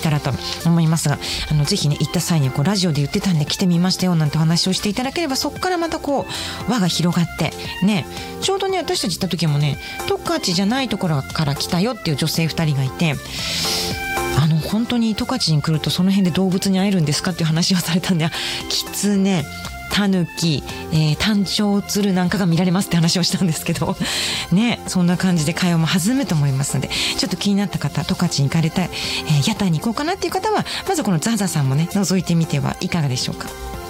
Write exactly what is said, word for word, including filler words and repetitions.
たらと思いますが、あのぜひね行った際にはこうラジオで言ってたんで来てみましたよなんてお話をしていただければ、そこからまたこう輪が広がってね、ちょうどね私たち行った時もね十勝じゃないところから来たよっていう女性ふたりがいて、あの本当に十勝に来るとその辺で動物に会えるんですかっていう話をされたんで、キツネ、タヌキ、えー、タンチョウツルなんかが見られますって話をしたんですけどね、そんな感じで会話も弾むと思いますので、ちょっと気になった方、十勝に行かれたい、えー、屋台に行こうかなっていう方はまずこのザザさんもね覗いてみてはいかがでしょうか。